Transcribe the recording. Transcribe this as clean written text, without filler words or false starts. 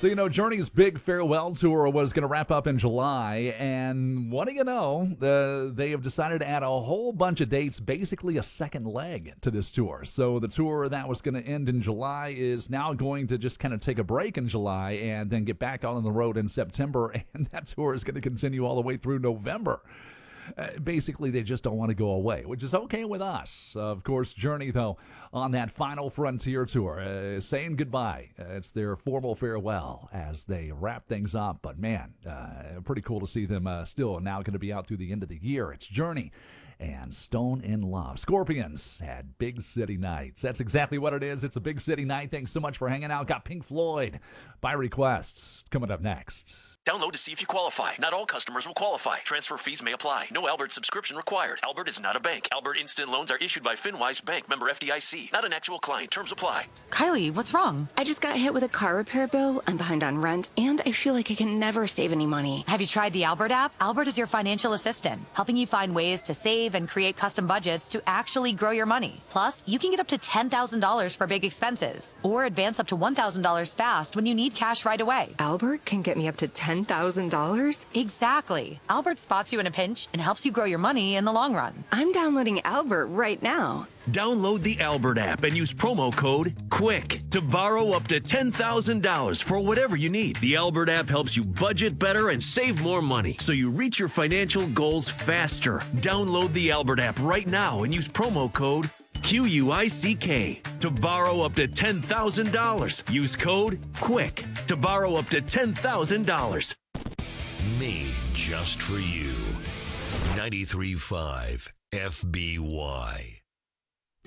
So, Journey's big farewell tour was going to wrap up in July, and what do you know? They have decided to add a whole bunch of dates, basically a second leg to this tour. So the tour that was going to end in July is now going to just kind of take a break in July and then get back on the road in September, and that tour is going to continue all the way through November. Basically, they just don't want to go away, which is okay with us. Of course, Journey, though, on that final Frontier tour, saying goodbye. It's their formal farewell as they wrap things up. But, man, pretty cool to see them still now going to be out through the end of the year. It's Journey and Stone in Love. Scorpions had Big City Nights. That's exactly what it is. It's a Big City Night. Thanks so much for hanging out. Got Pink Floyd by request coming up next. Download to see if you qualify. Not all customers will qualify. Transfer fees may apply. No Albert subscription required. Albert is not a bank. Albert Instant Loans are issued by FinWise Bank, member FDIC. Not an actual client. Terms apply. Kylie, what's wrong? I just got hit with a car repair bill. I'm behind on rent, and I feel like I can never save any money. Have you tried the Albert app? Albert is your financial assistant, helping you find ways to save and create custom budgets to actually grow your money. Plus, you can get up to $10,000 for big expenses, or advance up to $1,000 fast when you need cash right away. Albert can get me up to $10,000? Exactly. Albert spots you in a pinch and helps you grow your money in the long run. I'm downloading Albert right now. Download the Albert app and use promo code QUICK to borrow up to $10,000 for whatever you need. The Albert app helps you budget better and save more money so you reach your financial goals faster. Download the Albert app right now and use promo code QUICK to borrow up to $10,000. Use code QUICK to borrow up to $10,000. Made just for you. 93.5 FBY.